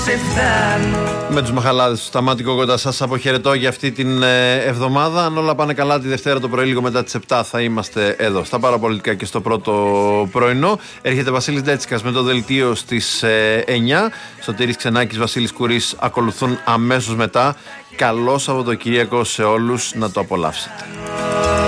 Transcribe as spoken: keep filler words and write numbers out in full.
σε φτάνω. Με τους Μαχαλάδες του Σταμάτη Κόκοτα σας αποχαιρετώ για αυτή την εβδομάδα. Αν όλα πάνε καλά, τη Δευτέρα το πρωί λίγο μετά τις επτά θα είμαστε εδώ στα παραπολιτικά και στο πρώτο πρωινό. Έρχεται Βασίλης Ντέτσικας με το δελτίο στις εννιά. Σωτήρης Ξενάκης, Βασίλης Κουρής ακολουθούν αμέσως μετά. Καλό Σαββατοκύριακο σε όλους, να το απολαύσετε.